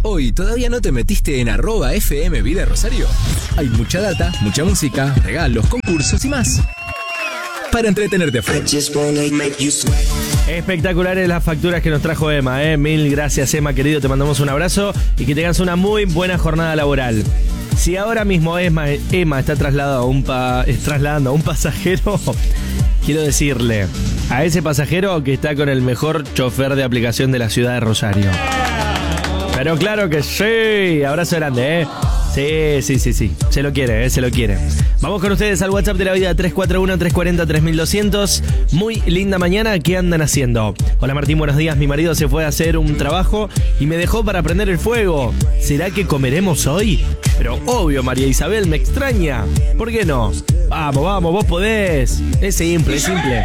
Hoy todavía no te metiste en @FM Vida Rosario. Hay mucha data, mucha música, regalos, concursos y más para entretenerte. Espectaculares las facturas que nos trajo Emma, Mil gracias, Emma, querido. Te mandamos un abrazo y que tengas una muy buena jornada laboral. Si ahora mismo Emma está trasladando a un pasajero, quiero decirle a ese pasajero que está con el mejor chofer de aplicación de la ciudad de Rosario. Pero claro que sí. Abrazo grande, Sí. Se lo quiere, se lo quiere. Vamos con ustedes al WhatsApp de la vida 341-340-3200. Muy linda mañana. ¿Qué andan haciendo? Hola Martín, buenos días. Mi marido se fue a hacer un trabajo y me dejó para prender el fuego. ¿Será que comeremos hoy? Pero obvio, María Isabel, me extraña. ¿Por qué no? Vamos, vos podés. Es simple.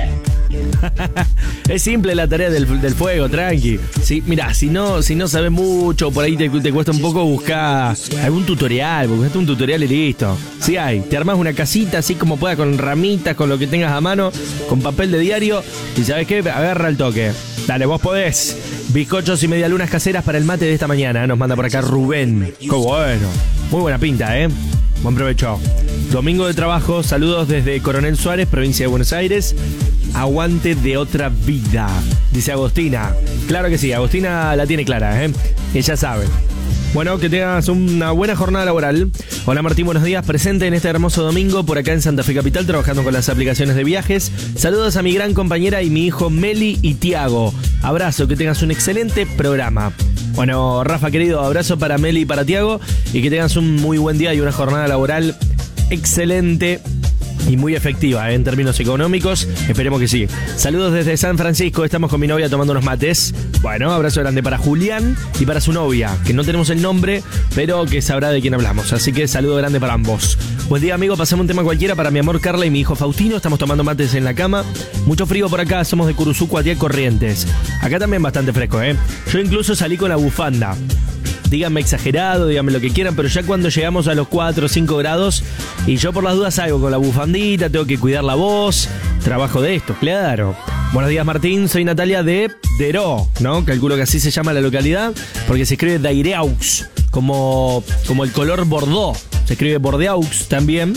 Es simple la tarea del fuego, tranqui. Sí, mirá, si no sabes mucho, por ahí te cuesta un poco buscar algún tutorial, buscaste un tutorial y listo. Sí hay, te armás una casita así como puedas, con ramitas, con lo que tengas a mano, con papel de diario, y ¿sabes qué? Agarra el toque. Dale, vos podés. Bizcochos y medialunas caseras para el mate de esta mañana, nos manda por acá Rubén. Qué bueno, muy buena pinta, Buen provecho. Domingo de trabajo, saludos desde Coronel Suárez, provincia de Buenos Aires. Aguante de otra vida, dice Agostina. Claro que sí, Agostina la tiene clara, Ella sabe. Bueno, que tengas una buena jornada laboral. Hola Martín, buenos días. Presente en este hermoso domingo por acá en Santa Fe Capital, trabajando con las aplicaciones de viajes. Saludos a mi gran compañera y mi hijo Meli y Tiago. Abrazo, que tengas un excelente programa. Bueno, Rafa querido, abrazo para Meli y para Tiago. Y que tengas un muy buen día y una jornada laboral excelente y muy efectiva, en términos económicos. Esperemos que sí. Saludos desde San Francisco. Estamos con mi novia tomando unos mates. Bueno, abrazo grande para Julián y para su novia, que no tenemos el nombre, pero que sabrá de quién hablamos. Así que saludo grande para ambos. Buen día, amigo. Pasamos un tema cualquiera para mi amor Carla y mi hijo Faustino. Estamos tomando mates en la cama. Mucho frío por acá. Somos de Curuzú, Cuatiá, Corrientes. Acá también bastante fresco, Yo incluso salí con la bufanda. Díganme exagerado, díganme lo que quieran, pero ya cuando llegamos a los 4 o 5 grados, y yo por las dudas salgo con la bufandita, tengo que cuidar la voz, trabajo de esto, claro. Buenos días, Martín, soy Natalia de Deró, ¿no? Calculo que así se llama la localidad, porque se escribe Daireaux, como el color Bordeaux, se escribe Bordeaux también.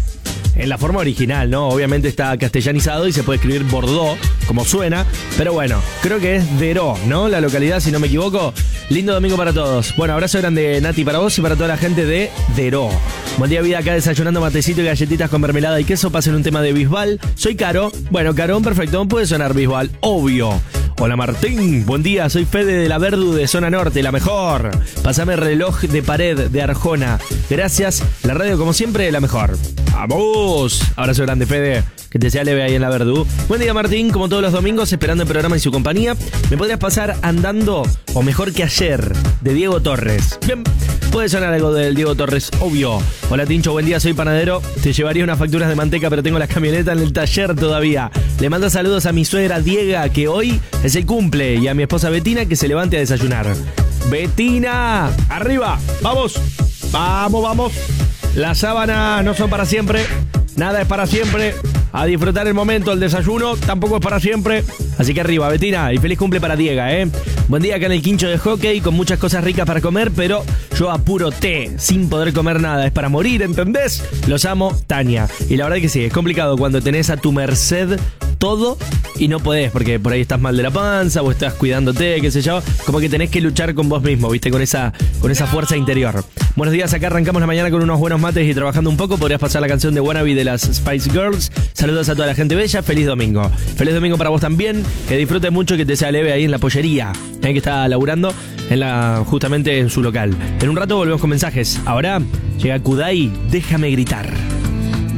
En la forma original, ¿no? Obviamente está castellanizado y se puede escribir Bordeaux, como suena. Pero bueno, creo que es Deró, ¿no? La localidad, si no me equivoco. Lindo domingo para todos. Bueno, abrazo grande, Nati, para vos y para toda la gente de Deró. Buen día, vida, acá desayunando matecito y galletitas con mermelada y queso. Pasen un tema de Bisbal. Soy Caro. Bueno, Caro, perfecto. Puede sonar Bisbal, obvio. Hola Martín, buen día, soy Fede de la Verdu de Zona Norte, la mejor. Pásame el reloj de pared de Arjona. Gracias, la radio como siempre, la mejor. ¡Vamos! Abrazo grande, Fede, que te sea leve ahí en la Verdu. Buen día, Martín, como todos los domingos, esperando el programa y su compañía. ¿Me podrías pasar Andando, o mejor que ayer, de Diego Torres? Bien, puede sonar algo del Diego Torres, obvio. Hola Tincho, buen día, soy panadero. Te llevaría unas facturas de manteca, pero tengo la camioneta en el taller todavía. Le mando saludos a mi suegra Diega, que hoy es el cumple, y a mi esposa Betina, que se levante a desayunar. Betina, arriba, vamos, vamos. Las sábanas no son para siempre, nada es para siempre. A disfrutar el momento, el desayuno tampoco es para siempre. Así que arriba, Betina, y feliz cumple para Diega, Buen día acá en el quincho de hockey, con muchas cosas ricas para comer, pero yo a puro té, sin poder comer nada. Es para morir, ¿entendés? Los amo, Tania. Y la verdad que sí, es complicado cuando tenés a tu merced todo y no podés, porque por ahí estás mal de la panza o estás cuidándote, qué sé yo. Como que tenés que luchar con vos mismo, ¿viste? Con esa fuerza interior. Buenos días, acá arrancamos la mañana con unos buenos mates y trabajando un poco. Podrías pasar la canción de Wannabe de las Spice Girls. Saludos a toda la gente bella, feliz domingo. Feliz domingo para vos también, que disfrutes mucho y que te sea leve ahí en la pollería, que está laburando justamente en su local. En un rato volvemos con mensajes. Ahora llega Kudai, déjame gritar.